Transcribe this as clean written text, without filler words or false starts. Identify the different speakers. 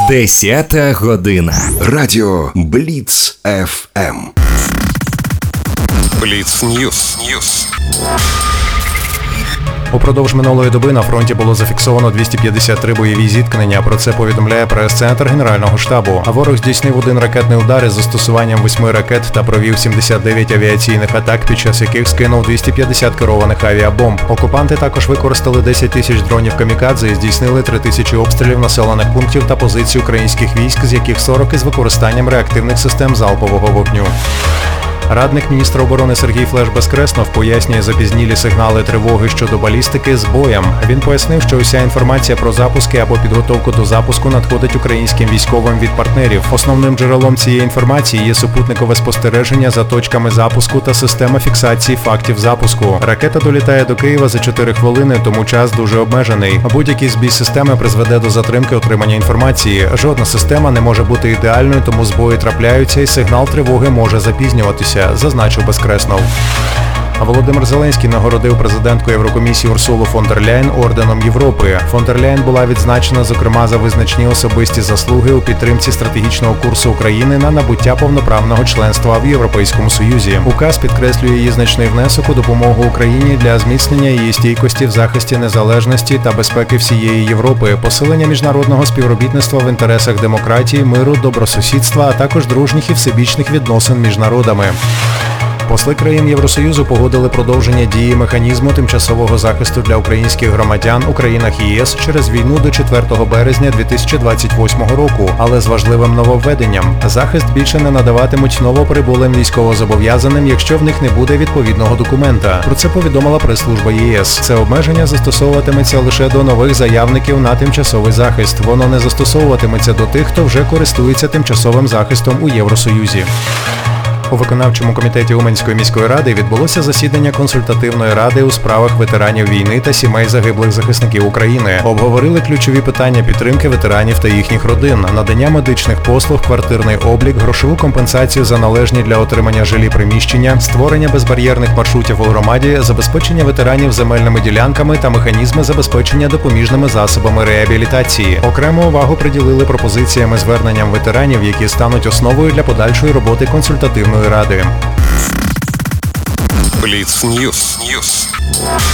Speaker 1: 10 година.
Speaker 2: Радіо Бліц ФМ.
Speaker 3: Бліц Ньюс.
Speaker 4: Упродовж минулої доби на фронті було зафіксовано 253 бойові зіткнення. Про це повідомляє прес-центр Генерального штабу. А ворог здійснив один ракетний удар із застосуванням 8 ракет та провів 79 авіаційних атак, під час яких скинув 250 керованих авіабомб. Окупанти також використали 10 тисяч дронів камікадзе і здійснили 3000 обстрілів населених пунктів та позицій українських військ, з яких 40 із використанням реактивних систем залпового вогню. Радник міністра оборони Сергій Флеш-Безкреснов пояснює запізнілі сигнали тривоги щодо балістики збоєм. Він пояснив, що уся інформація про запуски або підготовку до запуску надходить українським військовим від партнерів. Основним джерелом цієї інформації є супутникове спостереження за точками запуску та система фіксації фактів запуску. Ракета долітає до Києва за 4 хвилини, тому час дуже обмежений. Будь-який збій системи призведе до затримки отримання інформації. Жодна система не може бути ідеальною, тому збої трапляються і сигнал тривоги може запізнюватися, зазначив Безкреснов. Володимир Зеленський нагородив президентку Єврокомісії Урсулу фон дер Ляєн орденом Європи. Фон дер Ляєн була відзначена, зокрема, за визначні особисті заслуги у підтримці стратегічного курсу України на набуття повноправного членства в Європейському Союзі. Указ підкреслює її значний внесок у допомогу Україні для зміцнення її стійкості в захисті незалежності та безпеки всієї Європи, посилення міжнародного співробітництва в інтересах демократії, миру, добросусідства, а також дружніх і всебічних відносин між народами. Посли країн Євросоюзу погодили продовження дії механізму тимчасового захисту для українських громадян у країнах ЄС через війну до 4 березня 2028 року, але з важливим нововведенням. Захист більше не надаватимуть новоприбулим військовозобов'язаним, якщо в них не буде відповідного документа. Про це повідомила прес-служба ЄС. Це обмеження застосовуватиметься лише до нових заявників на тимчасовий захист. Воно не застосовуватиметься до тих, хто вже користується тимчасовим захистом у Євросоюзі. У виконавчому комітеті Уманської міської ради відбулося засідання консультативної ради у справах ветеранів війни та сімей загиблих захисників України. Обговорили ключові питання підтримки ветеранів та їхніх родин, надання медичних послуг, квартирний облік, грошову компенсацію за належні для отримання жилі приміщення, створення безбар'єрних маршрутів у громаді, забезпечення ветеранів земельними ділянками та механізми забезпечення допоміжними засобами реабілітації. Окрему увагу приділили пропозиціям і зверненням ветеранів, які стануть основою для подальшої роботи консультативної ради.
Speaker 3: Бліц Ньюс.